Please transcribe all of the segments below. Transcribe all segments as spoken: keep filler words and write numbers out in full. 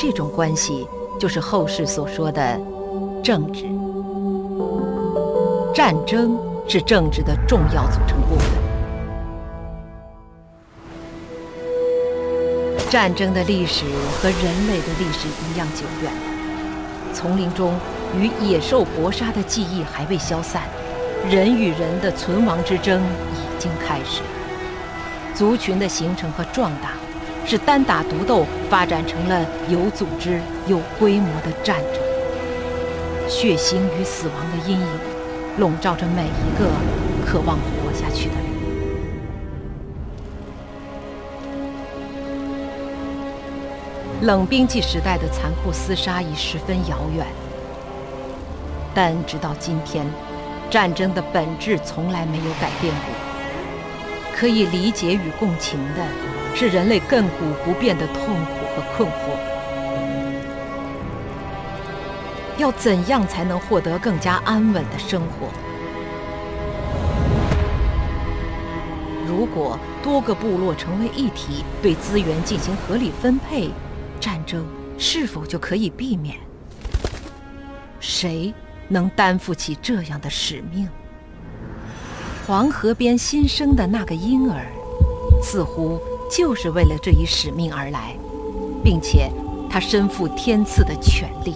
这种关系就是后世所说的政治。战争是政治的重要组成部分。战争的历史和人类的历史一样久远，丛林中与野兽搏杀的记忆还未消散，人与人的存亡之争已经开始。族群的形成和壮大，使单打独斗发展成了有组织、有规模的战争。血腥与死亡的阴影笼罩着每一个渴望活下去的人。冷兵器时代的残酷厮杀已十分遥远，但直到今天，战争的本质从来没有改变过。可以理解与共情的是人类亘古不变的痛苦和困惑。要怎样才能获得更加安稳的生活？如果多个部落成为一体，对资源进行合理分配，战争是否就可以避免？谁能担负起这样的使命？黄河边新生的那个婴儿，似乎就是为了这一使命而来，并且他身负天赐的权利。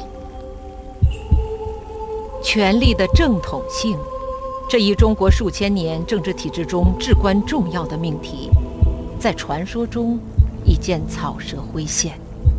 权力的正统性，这一中国数千年政治体制中至关重要的命题，在传说中已见草蛇灰线。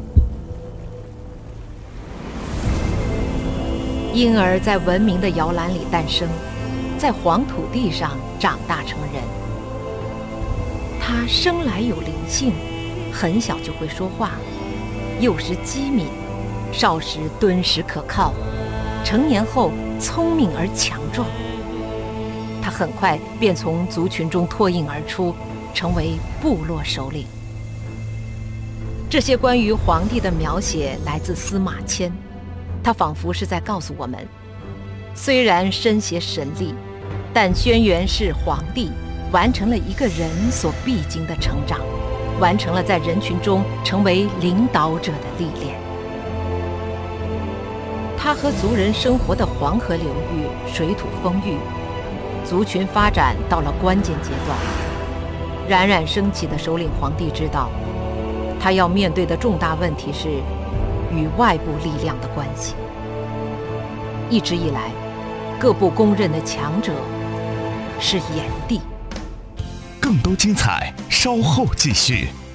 婴儿在文明的摇篮里诞生，在黄土地上长大成人。他生来有灵性，很小就会说话，幼时机敏，少时敦实可靠，成年后聪明而强壮。他很快便从族群中脱颖而出，成为部落首领。这些关于皇帝的描写来自司马迁，他仿佛是在告诉我们，虽然身携神力，但轩辕氏皇帝完成了一个人所必经的成长，完成了在人群中成为领导者的历练。他和族人生活的黄河流域水土丰裕，族群发展到了关键阶段。冉冉升起的首领皇帝知道，他要面对的重大问题是与外部力量的关系。一直以来，各部公认的强者是炎帝。 更多精彩，稍后继续。